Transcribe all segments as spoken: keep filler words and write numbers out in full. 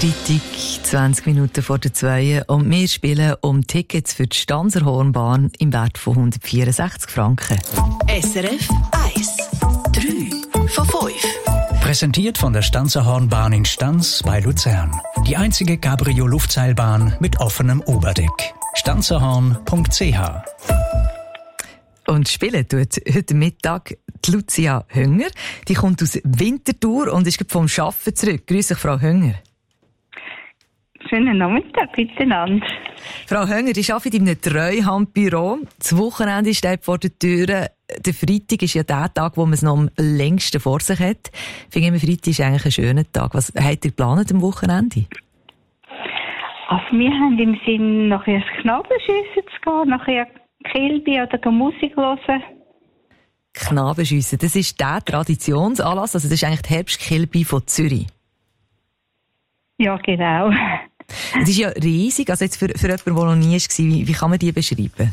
Freitag, zwanzig Minuten vor der zwei und wir spielen um Tickets für die Stanzer Hornbahn im Wert von hundertvierundsechzig Franken. S R F eins. drei von fünf. Präsentiert von der Stanzer Hornbahn in Stans bei Luzern. Die einzige Cabrio-Luftseilbahn mit offenem Oberdeck. stanzerhorn punkt c h. Und spielen tut heute Mittag die Lucia Hönger. Die kommt aus Winterthur und ist vom Arbeiten zurück. Grüß dich, Frau Hönger. Schönen Nachmittag miteinander. Frau Hönger, ich arbeite in einem Treuhandbüro. Das Wochenende steht vor der Tür. Der Freitag ist ja der Tag, wo man es noch am längsten vor sich hat. Ich finde immer, Freitag ist eigentlich ein schöner Tag. Was habt ihr geplant am Wochenende? Also wir haben im Sinn, nachher ins Knabenschiessen zu gehen, nachher Kilby oder Musik hören. Knabenschiessen, das ist der Traditionsanlass, also das ist eigentlich die Herbstkilby von Zürich. Ja, genau. Es ist ja riesig, also jetzt für, für jemanden, der noch nie war, wie, wie kann man die beschreiben?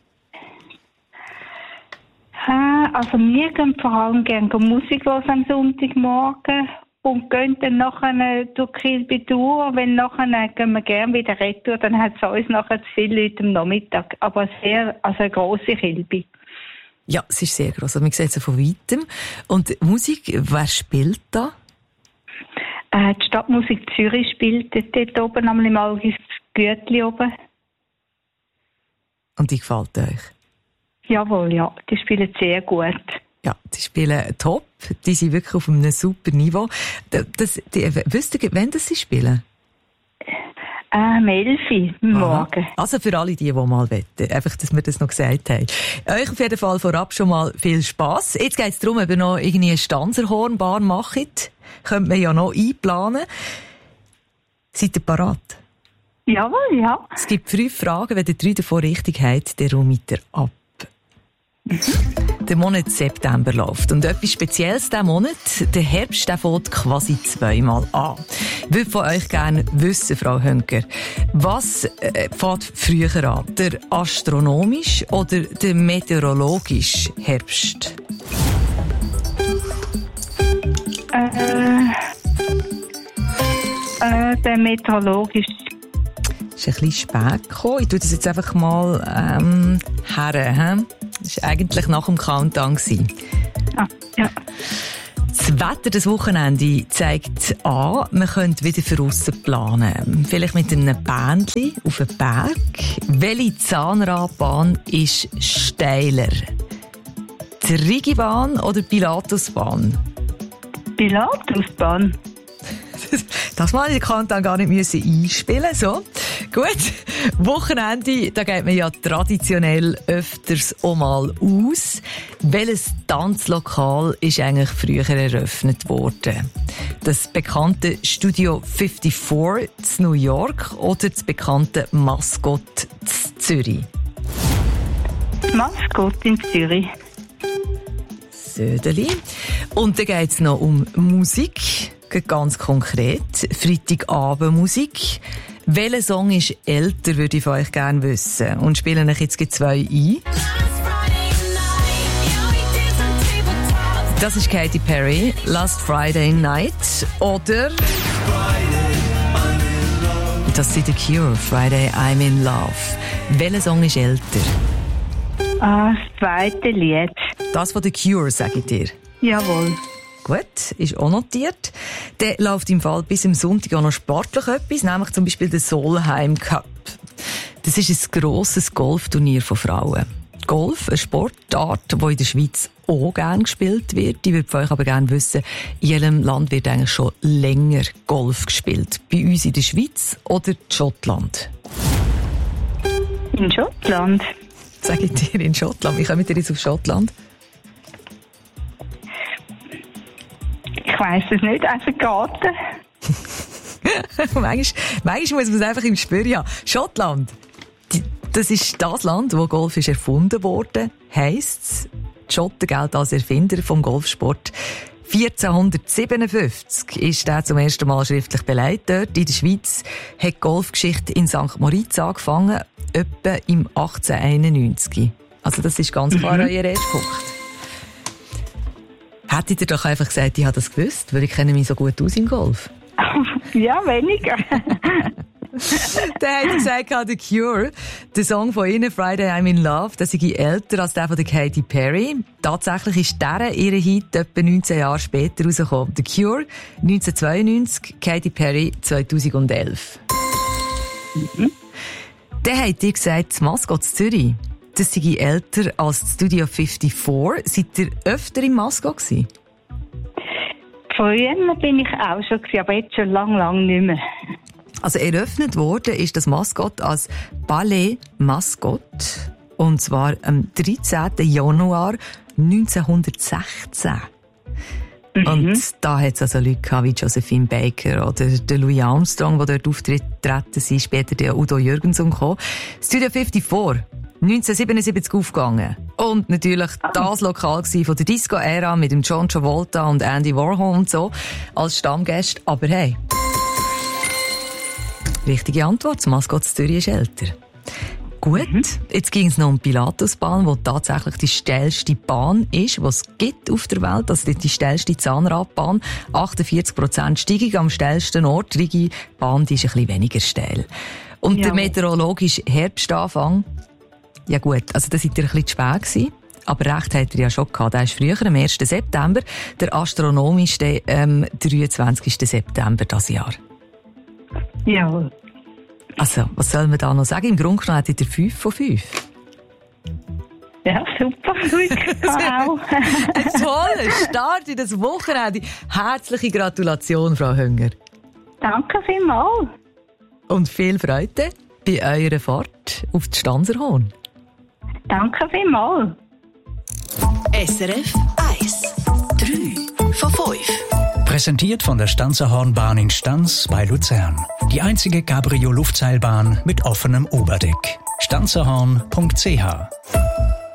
Also wir gehen vor allem gerne Musik hören am Sonntagmorgen und gehen dann nachher durch Kilby durch. Wenn nachher gehen wir gerne wieder retour, dann hat es uns nachher zu viele Leute am Nachmittag. Aber sehr, also eine grosse Kilby. Ja, es ist sehr gross. Man sieht es von weitem. Und Musik, wer spielt da? Äh, die Stadtmusik Zürich spielt dort oben, einmal im Algis Gütli oben. Und die gefällt euch? Jawohl, ja. Die spielen sehr gut. Ja, die spielen top. Die sind wirklich auf einem super Niveau. Das, die, wisst ihr, wann das sie spielen? Ähm, elfi am Morgen. Also für alle die, die mal wetten. Einfach, dass wir das noch gesagt haben. Euch auf jeden Fall vorab schon mal viel Spass. Jetzt geht es darum, ob ihr noch irgendwie eine Stanzerhornbahn macht. Könnt man ja noch einplanen. Seid ihr parat? Jawohl, ja. Es gibt fünf Fragen. Wenn ihr drei davon richtig habt, dann räumt ihr ab. Der Monat September läuft. Und etwas Spezielles diesen Monat, der Herbst, der fängt quasi zweimal an. Ich würde von euch gerne wissen, Frau Hönger, was äh, fängt früher an? Der astronomische oder der meteorologische Herbst? Äh, äh, der meteorologische. Das ist ein bisschen spät gekommen. Ich tue das jetzt einfach mal ähm, her. He? Das war eigentlich nach dem Countdown. Ah, ja. Das Wetter des Wochenende zeigt an, man könnte wieder für aussen planen. Vielleicht mit einem Bändchen auf einen Berg. Welche Zahnradbahn ist steiler? Die Rigibahn oder die Pilatusbahn? Pilatusbahn. Das mal ich kann dann gar nicht müssen einspielen so. Gut, Wochenende, da geht man ja traditionell öfters auch mal aus. Welches Tanzlokal ist eigentlich früher eröffnet worden? Das bekannte Studio vierundfünfzig in New York oder das bekannte Mascot in Zürich? Mascot in Zürich. Södeli. Und dann geht es noch um Musik. Ganz konkret. Freitagabendmusik. Welcher Song ist älter, würde ich von euch gerne wissen. Und spielen euch jetzt zwei ein. Das ist Katy Perry, Last Friday Night. Oder das ist The Cure, Friday I'm in Love. Welcher Song ist älter? Ah, das zweite Lied. Das von The Cure, sage ich dir. Jawohl. Gut, ist auch notiert. Der läuft im Fall bis am Sonntag auch noch sportlich etwas, nämlich zum Beispiel der Solheim Cup. Das ist ein grosses Golfturnier von Frauen. Golf, eine Sportart, die in der Schweiz auch gerne gespielt wird. Ich würde von euch aber gerne wissen, in jedem Land wird eigentlich schon länger Golf gespielt. Bei uns in der Schweiz oder in Schottland? In Schottland. Sag ich dir, in Schottland. Wie kommt ihr jetzt auf Schottland? Ich weiss es nicht, einfach geraten. manchmal, manchmal muss man es einfach im Spür haben. Schottland, die, das ist das Land, wo Golf ist erfunden wurde, heisst's. Die Schotten gelten als Erfinder vom Golfsport. vierzehnhundertsiebenundfünfzig ist der zum ersten Mal schriftlich belegt. Dort in der Schweiz hat die Golfgeschichte in Sankt Moritz angefangen, etwa im achtzehnhunderteinundneunzig. Also das ist ganz klar mhm. euer erster Punkt. Hättet ihr doch einfach gesagt, ich habe das gewusst, weil ich kenne mich so gut aus im Golf? Ja, weniger. Der hat gesagt, The Cure, der Song von ihnen, Friday I'm in Love, das sei älter als der von der Katy Perry. Tatsächlich ist der ihre Hit etwa neunzehn Jahre später rausgekommen. The Cure neunzehnhundertzweiundneunzig, Katy Perry zweitausendelf. Mhm. Der hat dir gesagt, das Maskott Zürich, das sei älter als das Studio vierundfünfzig. Seid ihr öfter im Maskott gewesen? Früher bin ich auch schon gewesen, aber jetzt schon lang, lang nicht mehr. Also eröffnet worden ist das Maskott als Ballet Maskott. Und zwar am dreizehnten Januar neunzehnhundertsechzehn. Mhm. Und da hat es also Leute gehabt wie Josephine Baker oder der Louis Armstrong, die dort auftreten sind, später der Udo Jürgensen gekommen. Studio vierundfünfzig, neunzehnhundertsiebenundsiebzig aufgegangen. Und natürlich das Lokal von der Disco-Ära mit dem John Travolta und Andy Warhol und so als Stammgäste. Aber hey, richtige Antwort, das Maskott Zürich ist älter. Gut, mhm. Jetzt ging es noch um die Pilatusbahn, die tatsächlich die steilste Bahn ist, die es gibt auf der Welt. Also die steilste Zahnradbahn. achtundvierzig Prozent Steigung am steilsten Ort. Die Rigi Bahn, die ist ein bisschen weniger steil. Und ja. Der meteorologische Herbstanfang, ja gut, also da seid ihr ein bisschen zu spät gewesen. Aber recht hat er ja schon gehabt. Der ist früher, am ersten September. Der astronomische ähm, dreiundzwanzigsten September dieses Jahr. Ja. Also, was soll man da noch sagen? Im Grunde genommen hat er fünf von fünf. Ja, super. Wow. Ein toller Start in das Wochenende. Herzliche Gratulation, Frau Hönger. Danke vielmals. Und viel Freude bei eurer Fahrt auf die Stanzerhorn. Danke vielmals. S R F eins. drei von fünf. Präsentiert von der Stanzerhornbahn in Stanz bei Luzern. Die einzige Cabrio-Luftseilbahn mit offenem Oberdeck. stanzerhorn punkt c h